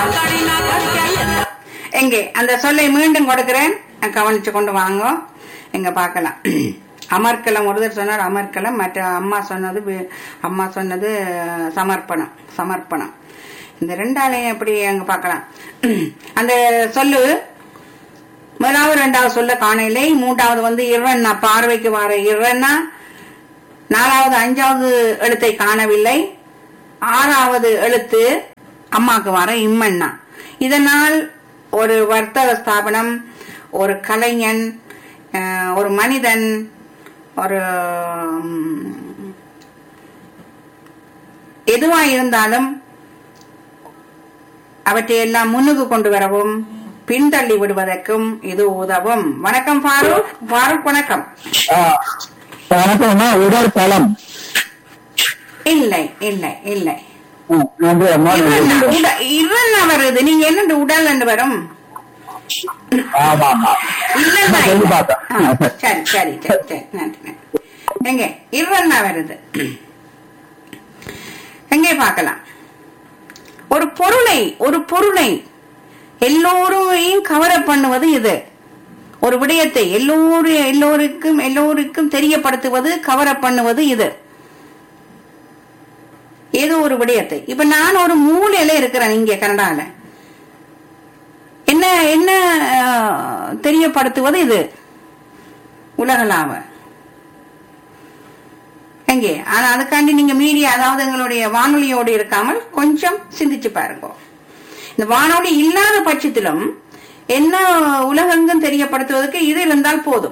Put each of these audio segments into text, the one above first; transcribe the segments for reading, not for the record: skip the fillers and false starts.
எங்கே அந்த சொல்லை மீண்டும் கொடுக்கிறேன், கவனிச்சு கொண்டு வாங்க. எங்க பார்க்கலாம். அமர்க்கலம் ஒருத்தர் சொன்னார் அமர்க்கலம், மற்ற அம்மா சொன்னது சமர்ப்பணம். சமர்ப்பணம் இந்த ரெண்டாலையும் எப்படி அங்க பார்க்கலாம். அந்த சொல்லு முதலாவது ரெண்டாவது சொல்ல காணலை, மூன்றாவது வந்து இரண்ணா பார்வைக்கு வர இரண்ணா, நாலாவது அஞ்சாவது எழுத்தை காணவில்லை, ஆறாவது எழுத்து அம்மாக்கு வர இம்மண்ணா. இதனால் ஒரு வர்த்தக ஸ்தாபனம், ஒரு கலைஞன், ஒரு மனிதன், ஒரு எதுவா இருந்தாலும் அவற்றையெல்லாம் முன்னுக்கு கொண்டு வரவும் பின்தள்ளி விடுவதற்கும் இது உதவும். வணக்கம் ஃபாரூக். ஃபாரூக் வணக்கம். உடற்களம் இல்லை இல்லை இல்லை, இரண்ணா வருது. நீங்க என்ன உடல் என்று வரும்? சரி சரி சரி சரி, நன்றி. எங்க இரண்ணா வருது? எங்கே பார்க்கலாம். ஒரு பொருளை எல்லோரையும் கவர பண்ணுவது இது. ஒரு விடயத்தை எல்லோருக்கும் தெரியப்படுத்துவது, கவர பண்ணுவது இது. ஏதோ ஒரு விடயத்தை. இப்ப நான் ஒரு மூலையில இருக்கிறேன் இங்க கனடால, என்ன என்ன தெரியப்படுத்துவது இது உலகளாவ. எங்கே ஆனா அதுக்காண்டி நீங்க மீடியா, அதாவது எங்களுடைய வானொலியோடு இருக்காமல் கொஞ்சம் சிந்திச்சு பாருங்க. இந்த வானொலி இல்லாத பட்சத்திலும் என்ன உலகெங்கும் தெரியப்படுத்துவதற்கு இது இருந்தால் போதும்.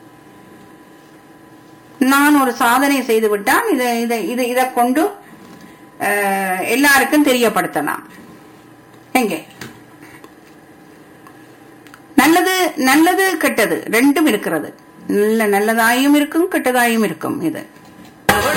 நான் ஒரு சாதனை செய்து விட்டால் இதை கொண்டு எல்லாருக்கும் தெரியப்படுத்தலாம். எங்கே நல்லது கெட்டது ரெண்டும் இருக்கிறது. நல்லதாயும் இருக்கும், கெட்டதாயும் இருக்கும். இது